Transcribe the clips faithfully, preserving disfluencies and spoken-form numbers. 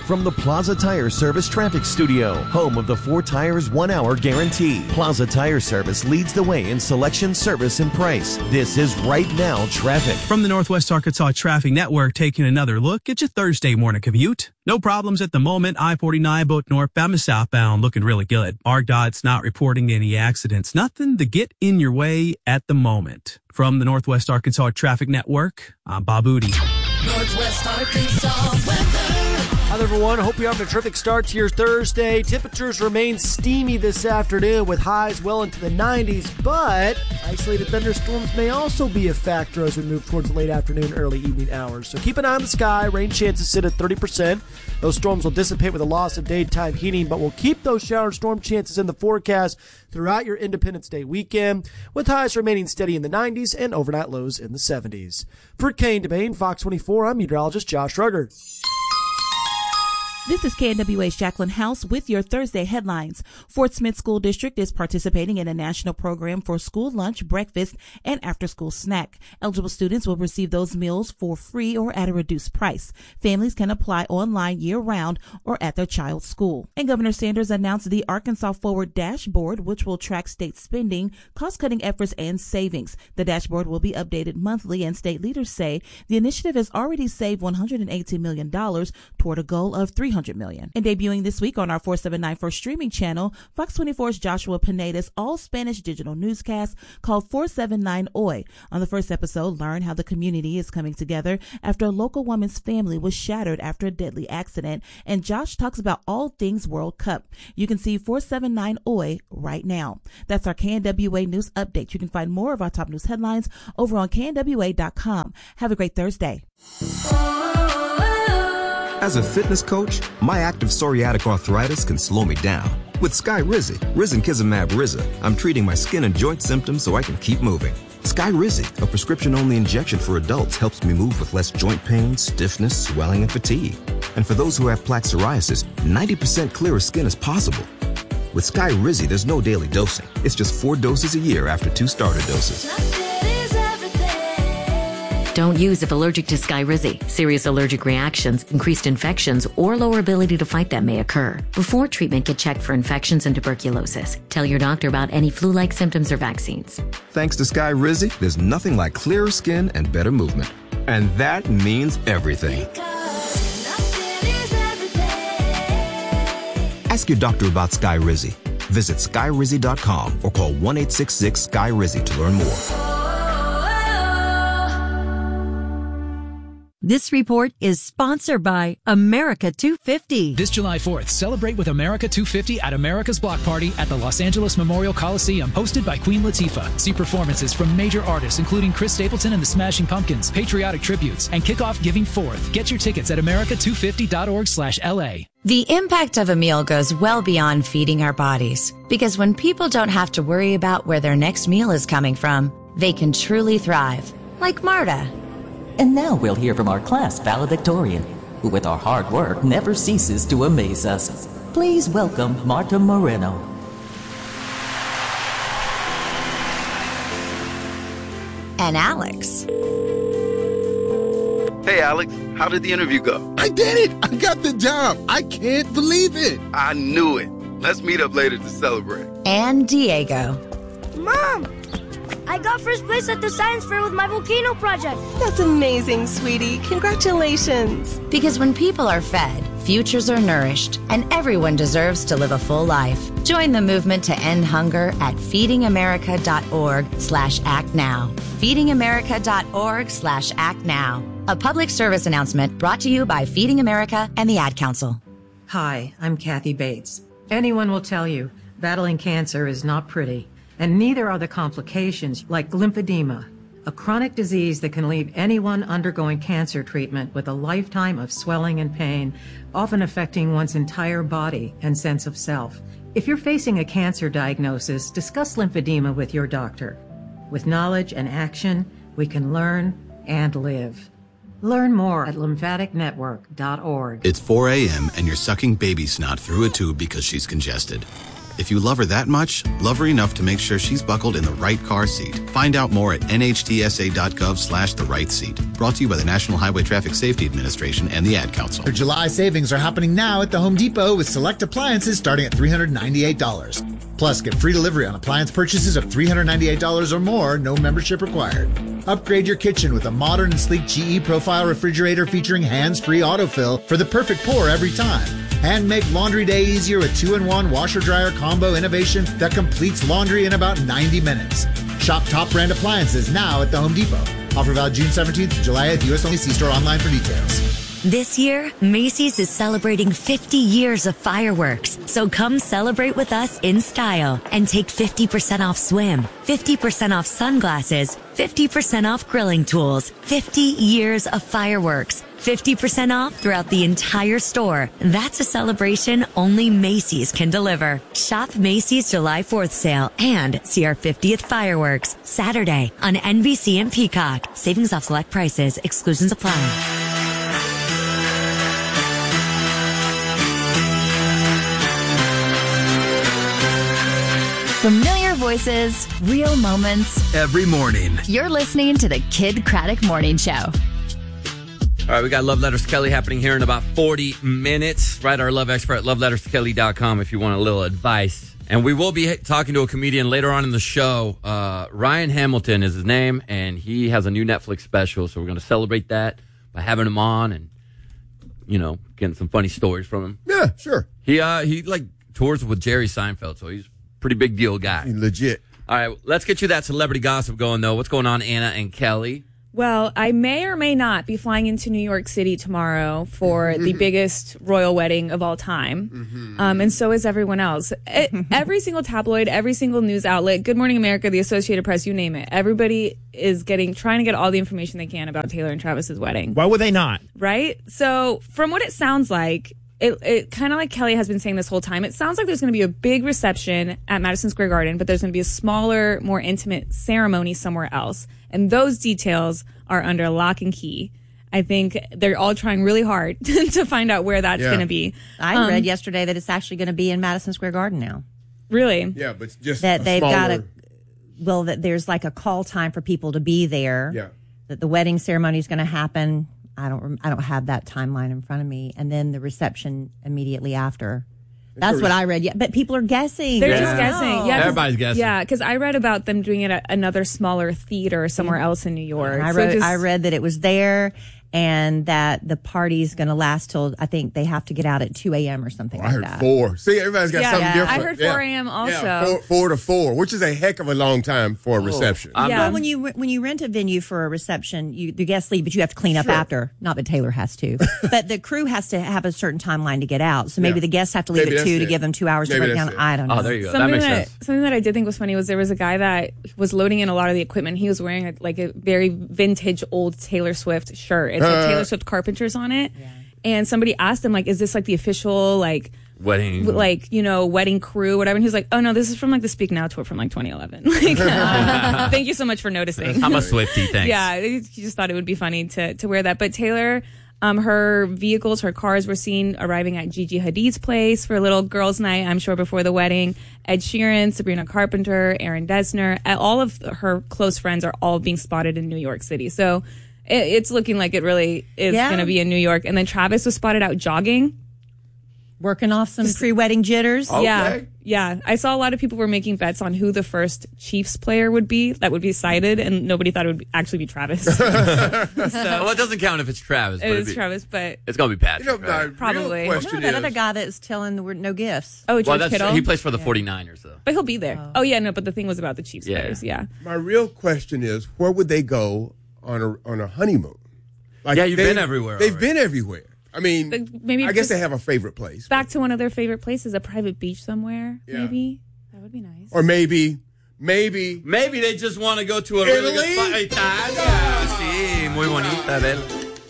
from the Plaza Tire Service Traffic Studio, home of the four tires, one hour guarantee. Plaza Tire Service leads the way in selection, service, and price. This is Right Now Traffic. From the Northwest Arkansas Traffic Network, taking another look at your Thursday morning commute. No problems at the moment. I forty-nine, both northbound and southbound, looking really good. R D O T's not reporting any accidents. Nothing to get in your way at the moment. From the Northwest Arkansas Traffic Network, I'm Bob Udi. Northwest Arkansas weather. Hi everyone, hope you're having a terrific start to your Thursday. Temperatures remain steamy this afternoon with highs well into the nineties, but isolated thunderstorms may also be a factor as we move towards the late afternoon, early evening hours. So keep an eye on the sky. Rain chances sit at thirty percent. Those storms will dissipate with a loss of daytime heating, but we'll keep those shower and storm chances in the forecast throughout your Independence Day weekend, with highs remaining steady in the nineties and overnight lows in the seventies. For Kane DeBain, Fox twenty-four, I'm meteorologist Josh Rugger. This is K N W A's Jacqueline House with your Thursday headlines. Fort Smith School District is participating in a national program for school lunch, breakfast, and after-school snack. Eligible students will receive those meals for free or at a reduced price. Families can apply online year-round or at their child's school. And Governor Sanders announced the Arkansas Forward Dashboard, which will track state spending, cost-cutting efforts, and savings. The dashboard will be updated monthly, and state leaders say the initiative has already saved one hundred eighteen million dollars toward a goal of three hundred million dollars. And debuting this week on our four seventy-nine First streaming channel, Fox twenty-four's Joshua Pineda's all-Spanish digital newscast called four seventy-nine Hoy. On the first episode, learn how the community is coming together after a local woman's family was shattered after a deadly accident. And Josh talks about all things World Cup. You can see four seventy-nine Hoy right now. That's our K N W A News Update. You can find more of our top news headlines over on K N W A dot com. Have a great Thursday. As a fitness coach, my active psoriatic arthritis can slow me down. With Skyrizi, Risankizumab Riza, I'm treating my skin and joint symptoms so I can keep moving. Skyrizi, a prescription-only injection for adults, helps me move with less joint pain, stiffness, swelling, and fatigue. And for those who have plaque psoriasis, ninety percent clearer skin is possible. With Skyrizi, there's no daily dosing. It's just four doses a year after two starter doses. Don't use if allergic to Skyrizi. Serious allergic reactions, increased infections, or lower ability to fight them may occur. Before treatment, get checked for infections and tuberculosis. Tell your doctor about any flu-like symptoms or vaccines. Thanks to Skyrizi, there's nothing like clearer skin and better movement. And that means everything. Ask your doctor about Skyrizi. Visit Skyrizi dot com or call one eight six six Sky Rizi to learn more. This report is sponsored by America two fifty. This July fourth, celebrate with America two fifty at America's Block Party at the Los Angeles Memorial Coliseum, hosted by Queen Latifah. See performances from major artists including Chris Stapleton and the Smashing Pumpkins, patriotic tributes, and kick off Giving Forth. Get your tickets at America two fifty dot org slash L A. The impact of a meal goes well beyond feeding our bodies, because when people don't have to worry about where their next meal is coming from, they can truly thrive, like Marta. And now we'll hear from our class valedictorian, who with our hard work never ceases to amaze us. Please welcome Marta Moreno. And Alex. Hey Alex, how did the interview go? I did it! I got the job! I can't believe it! I knew it. Let's meet up later to celebrate. And Diego. Mom! I got first place at the science fair with my volcano project. That's amazing, sweetie. Congratulations. Because when people are fed, futures are nourished, and everyone deserves to live a full life. Join the movement to end hunger at feeding america dot org slash act now. feeding america dot org slash act now. A public service announcement brought to you by Feeding America and the Ad Council. Hi, I'm Kathy Bates. Anyone will tell you battling cancer is not pretty. And neither are the complications, like lymphedema, a chronic disease that can leave anyone undergoing cancer treatment with a lifetime of swelling and pain, often affecting one's entire body and sense of self. If you're facing a cancer diagnosis, discuss lymphedema with your doctor. With knowledge and action, we can learn and live. Learn more at lymphatic network dot org. It's four a.m. and you're sucking baby snot through a tube because she's congested. If you love her that much, love her enough to make sure she's buckled in the right car seat. Find out more at N H T S A dot gov slash the right seat. Brought to you by the National Highway Traffic Safety Administration and the Ad Council. Their July savings are happening now at the Home Depot with select appliances starting at three hundred ninety-eight dollars. Plus, get free delivery on appliance purchases of three hundred ninety-eight dollars or more, no membership required. Upgrade your kitchen with a modern and sleek G E Profile refrigerator featuring hands-free autofill for the perfect pour every time. And make laundry day easier with two in one washer-dryer combo innovation that completes laundry in about ninety minutes. Shop top brand appliances now at the Home Depot. Offer valid June seventeenth to July eighth. U S only. See store online for details. This year, Macy's is celebrating fifty years of fireworks. So come celebrate with us in style and take fifty percent off swim, fifty percent off sunglasses, fifty percent off grilling tools, fifty years of fireworks, fifty percent off throughout the entire store. That's a celebration only Macy's can deliver. Shop Macy's July fourth sale and see our fiftieth fireworks Saturday on N B C and Peacock. Savings off select prices. Exclusions apply. Familiar voices, real moments. Every morning. You're listening to the Kid Craddock Morning Show. All right, we got Love Letters Kelly happening here in about forty minutes. Write our love expert at love letters kelly dot com if you want a little advice. And we will be talking to a comedian later on in the show. Uh, Ryan Hamilton is his name, and he has a new Netflix special. So we're going to celebrate that by having him on and, you know, getting some funny stories from him. Yeah, sure. He, uh, he like, tours with Jerry Seinfeld, so he's pretty big deal guy. Legit. All right, let's get you that celebrity gossip going, though. What's going on, Anna and Kelly? Well, I may or may not be flying into New York City tomorrow for the biggest royal wedding of all time. Mm-hmm. Um, and so is everyone else. It, every single tabloid, every single news outlet, Good Morning America, the Associated Press, you name it. Everybody is getting trying to get all the information they can about Taylor and Travis's wedding. Why would they not? Right? So from what it sounds like, It, it kind of like Kelly has been saying this whole time, it sounds like there's going to be a big reception at Madison Square Garden, but there's going to be a smaller, more intimate ceremony somewhere else. And those details are under lock and key. I think they're all trying really hard to find out where that's yeah. going to be. I um, read yesterday that it's actually going to be in Madison Square Garden now. Really? Yeah, but just that a they've smaller... got a well, that there's like a call time for people to be there. Yeah. That the wedding ceremony is going to happen. I don't. I don't have that timeline in front of me, and then the reception immediately after. That's what I read. Yeah, but people are guessing. They're yeah. just guessing. Yeah, everybody's guessing. Yeah, because I read about them doing it at another smaller theater somewhere mm-hmm. else in New York. I so read. just, I read that it was there, and that the party's going to last till I think they have to get out at two a.m. or something oh, like I heard that. four. See, everybody's got yeah, something yeah. different. I heard yeah. four a.m. also. Yeah, four, four to four, which is a heck of a long time for a oh, reception. I'm yeah. Well, when you when you rent a venue for a reception, you the guests leave, but you have to clean up sure. after. Not that Taylor has to, but the crew has to have a certain timeline to get out. So maybe yeah. the guests have to leave maybe at two to give them two hours maybe to break down. It. I don't know. Oh, there you go. Something that makes that, sense. Something that I did think was funny was there was a guy that was loading in a lot of the equipment. He was wearing a, like a very vintage old Taylor Swift shirt. It's uh, like Taylor Swift Carpenters on it. Yeah. And somebody asked him, like, is this like the official, like, wedding, like, you know, wedding crew, whatever? And he was like, oh, no, this is from like the Speak Now tour from like twenty eleven. Like, uh, thank you so much for noticing. I'm a Swiftie, thanks. Yeah, he just thought it would be funny to, to wear that. But Taylor, um, her vehicles, her cars were seen arriving at Gigi Hadid's place for a little girls' night, I'm sure, before the wedding. Ed Sheeran, Sabrina Carpenter, Aaron Dessner, all of her close friends are all being spotted in New York City. So it's looking like it really is yeah. going to be in New York. And then Travis was spotted out jogging. Working off some pre-wedding jitters. Okay. Yeah. Yeah. I saw a lot of people were making bets on who the first Chiefs player would be that would be cited, and nobody thought it would actually be Travis. so, well, it doesn't count if it's Travis. It but is be, Travis, but... It's going to be Patrick. You know, right? Probably. No, that is, other guy that's telling the word no gifts. Oh, George well, that's, Kittle? He plays for the yeah. forty-niners, though. But he'll be there. Oh. oh, yeah, no, but the thing was about the Chiefs yeah. players, yeah. My real question is, where would they go on a on a honeymoon? Like yeah, you've been everywhere. They've already. been everywhere. I mean, maybe I guess they have a favorite place. Back to one of their favorite places, a private beach somewhere, yeah. maybe. That would be nice. Or maybe, maybe. Maybe they just want to go to a Italy? really good spot. Italia. Ah. Sí, muy bonita, Bella.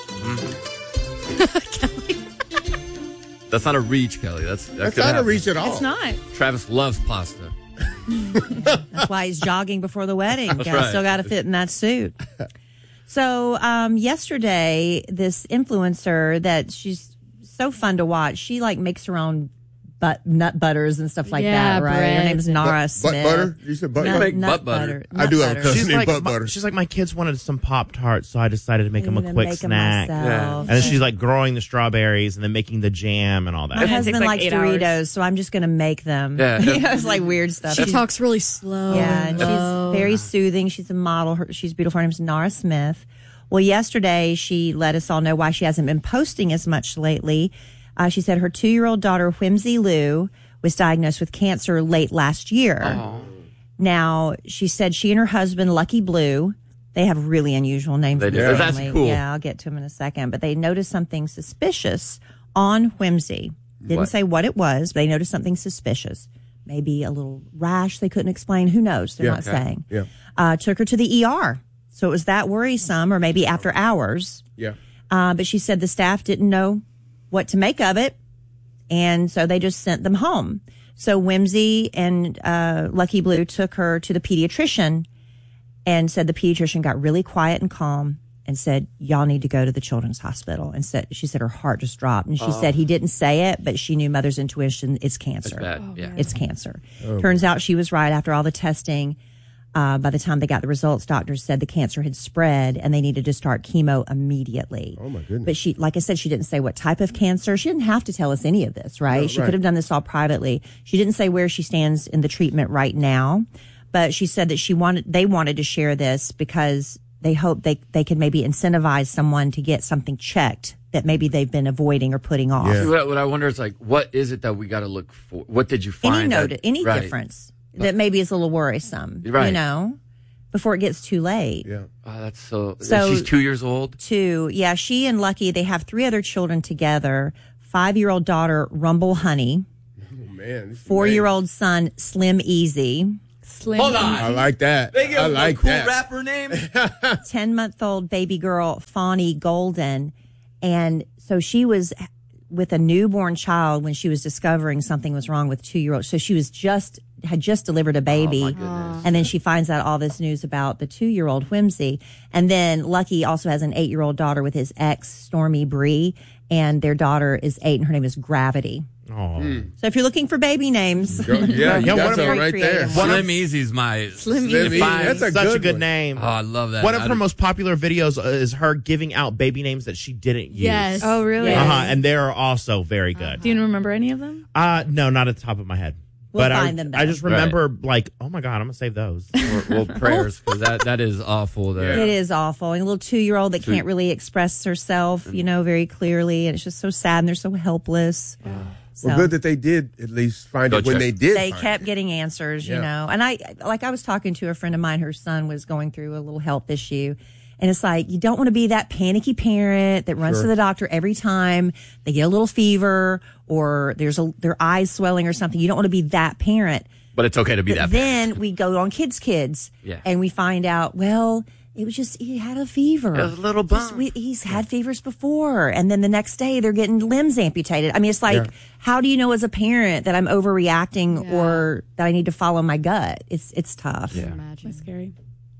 Mm-hmm. That's not a reach, Kelly. That's that That's not happen. a reach at all. It's not. Travis loves pasta. That's why he's jogging before the wedding. That's Got, right. Still got to fit in that suit. So um, yesterday, this influencer that she's so fun to watch, she like makes her own but nut butters and stuff like Yeah, that, right? bread. Her name's Nara Butt- Smith. butt butter? You said butt Nut- butter? You make nut butt butter. I Nut do have a butter. cousin She's named like, butt my, butter. she's like, my kids wanted some Pop Tarts, so I decided to make them a gonna quick make 'em snack. myself. And then she's like growing the strawberries and then making the jam and all that. My it husband takes, like, likes eight Doritos, hours. so I'm just going to make them. Yeah. You know, it's like weird stuff. She She's- talks really slow. Yeah, and low. she's very soothing. She's a model. Her, she's beautiful. Her name's Nara Smith. Well, yesterday she let us all know why she hasn't been posting as much lately. Uh, she said her two-year-old daughter, Whimsy Lou, was diagnosed with cancer late last year. Oh. Now, she said she and her husband, Lucky Blue, they have really unusual names. They in do. the That's family. cool. Yeah, I'll get to them in a second. But they noticed something suspicious on Whimsy. Didn't What? say what it was, but they noticed something suspicious. Maybe a little rash they couldn't explain. Who knows? They're Yeah, not okay. saying. Yeah. Uh, took her to the E R. So it was that worrisome, or maybe after hours. Yeah. Uh, but she said the staff didn't know what to make of it. And so they just sent them home. So Whimsy and uh, Lucky Blue took her to the pediatrician and said the pediatrician got really quiet and calm and said, y'all need to go to the children's hospital. And said, she said her heart just dropped. And she Oh. said he didn't say it, but she knew mother's intuition, it's cancer. That's bad. Yeah. It's cancer. Oh. Turns out she was right. After all the testing, uh, by the time they got the results, doctors said the cancer had spread and they needed to start chemo immediately. Oh, my goodness. But she, like I said, she didn't say what type of cancer. She didn't have to tell us any of this, right? No, she right. could have done this all privately. She didn't say where she stands in the treatment right now, but she said that she wanted, they wanted to share this because they hope they, they could maybe incentivize someone to get something checked that maybe they've been avoiding or putting off. Yeah. What, what I wonder is like, what is it that we got to look for? What did you find? Any note, that- any right. difference that maybe is a little worrisome, Right. you know, before it gets too late. Yeah. Oh, that's so. So- she's two years old. Two, yeah, she and Lucky, they have three other children together. Five-year-old daughter, Rumble Honey. Oh, man. this is Four-year-old son, Slim Easy. Slim. Hold on. amazing. I like that. They give I him like a cool that. rapper name. ten-month-old baby girl, Fawny Golden. And so she was with a newborn child when she was discovering something was wrong with two-year-old. So she was just, had just delivered a baby. Oh, my goodness. And then she finds out all this news about the two-year-old Whimsy. And then Lucky also has an eight-year-old daughter with his ex, Stormy Bree. And their daughter is eight, and her name is Gravity. Oh. So if you're looking for baby names, Go- yeah, Yeah, that's one of all them- right there. One Slim Easy's my Slim Slim Easy. Easy. That's a Such good a good one. name. Oh, I love that. One of I her did- most popular videos uh, is her giving out baby names that she didn't use. Yes. Oh, really? Yes. Uh-huh, and they're also very good. Do you remember any of them? Uh, no, not at the top of my head. We'll but find I, them, though. I just remember, like, oh my God, I'm going to save those. Well, prayers because that that is awful. There. it is awful. And a little two-year-old that can't really express herself, you know, very clearly. And it's just so sad, and they're so helpless. So Well, good that they did at least find Go it when check. they did. they find kept it. getting answers, you Yeah. know. And I, like I was talking to a friend of mine, her son was going through a little health issue. And it's like, you don't want to be that panicky parent that runs Sure. to the doctor every time they get a little fever or there's a, their eyes swelling or something. You don't want to be that parent. But it's okay to be But that. then we go on Kids Kids Yeah. and we find out, well, it was just, he had a fever. It was a little Just bump. we- he's had fevers before. And then the next day they're getting limbs amputated. I mean, it's like, Yeah. how do you know as a parent that I'm overreacting Yeah. or that I need to follow my gut? It's, it's tough. Yeah. Imagine. That's scary.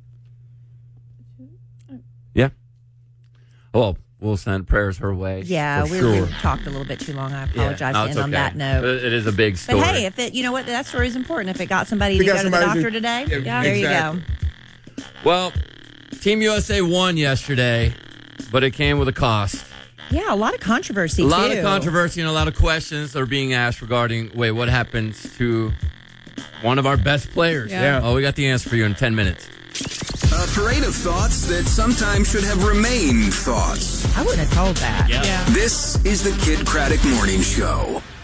Yeah. Well, we'll send prayers her way. Yeah, for we, sure. we talked a little bit too long. I Yeah. apologize No, to it's end on okay. that note. It it is a big story. But hey, if it, you know what, that story is important. If it got somebody If to it got go to the somebody doctor to- today, Yeah, there exactly. you go. Well, Team U S A won yesterday, but it came with a cost. Yeah, a lot of controversy. A lot too. of controversy and a lot of questions are being asked regarding, wait, what happens to one of our best players? Yeah. Yeah. Oh, we got the answer for you in ten minutes. A parade of thoughts that sometimes should have remained thoughts. I wouldn't have told that. Yeah. This is the Kid Craddock Morning Show.